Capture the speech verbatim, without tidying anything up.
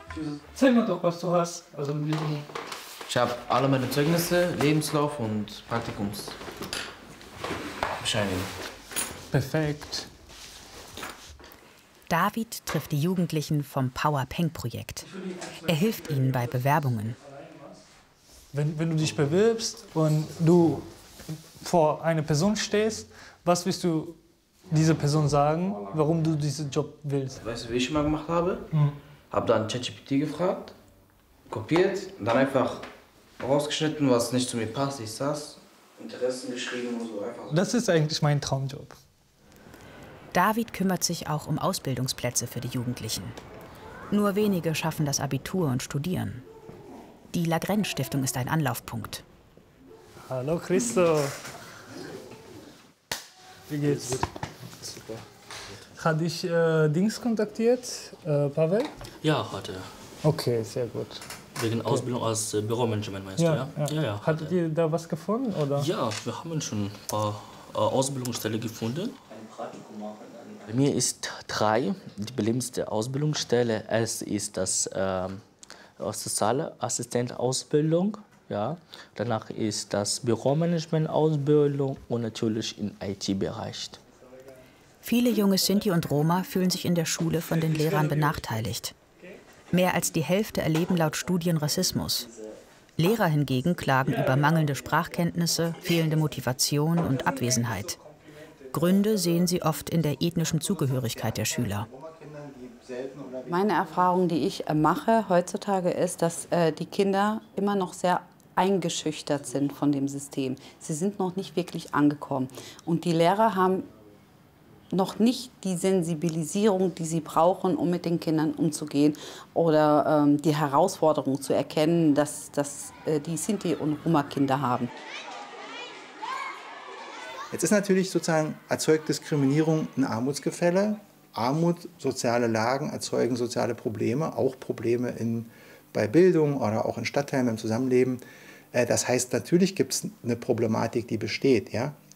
Zeig mir doch, was du hast. Also, ich habe alle meine Zeugnisse, Lebenslauf und Praktikumsbescheinigung. Perfekt. David trifft die Jugendlichen vom Power Peng-Projekt. Er hilft ihnen bei Bewerbungen. Wenn, wenn du dich bewirbst und du vor einer Person stehst, was willst du dieser Person sagen, warum du diesen Job willst? Weißt du, wie ich immer gemacht habe? Hm. Habe dann ChatGPT gefragt, kopiert und dann einfach rausgeschnitten, was nicht zu mir passt. Ich saß, Interessen geschrieben und so einfach. Das ist eigentlich mein Traumjob. David kümmert sich auch um Ausbildungsplätze für die Jugendlichen. Nur wenige schaffen das Abitur und studieren. Die Lagrenz-Stiftung ist ein Anlaufpunkt. Hallo Christo. Wie geht's? Super. Hat dich äh, Dings kontaktiert, äh, Pavel? Ja, hatte er. Okay, sehr gut. Wegen okay. Ausbildung als äh, Büromanagement meinst ja, du, ja? Ja, ja, ja Hattet ihr da was gefunden, oder? Ja, wir haben schon ein paar äh, Ausbildungsstellen gefunden. Bei mir ist drei die beliebteste Ausbildungsstelle. Es ist das äh, soziale Assistenzausbildung. Ja. Danach ist das Büromanagement-Ausbildung und natürlich im I T-Bereich. Viele junge Sinti und Roma fühlen sich in der Schule von den Lehrern benachteiligt. Mehr als die Hälfte erleben laut Studien Rassismus. Lehrer hingegen klagen über mangelnde Sprachkenntnisse, fehlende Motivation und Abwesenheit. Gründe sehen sie oft in der ethnischen Zugehörigkeit der Schüler. Meine Erfahrung, die ich mache heutzutage, ist, dass äh, die Kinder immer noch sehr eingeschüchtert sind von dem System. Sie sind noch nicht wirklich angekommen. Und die Lehrer haben noch nicht die Sensibilisierung, die sie brauchen, um mit den Kindern umzugehen oder ähm, die Herausforderung zu erkennen, dass, dass äh, die Sinti- und Roma-Kinder haben. Jetzt ist natürlich sozusagen, erzeugt Diskriminierung ein Armutsgefälle. Armut, soziale Lagen erzeugen soziale Probleme, auch Probleme in, bei Bildung oder auch in Stadtteilen im Zusammenleben. Das heißt, natürlich gibt es eine Problematik, die besteht. Ja?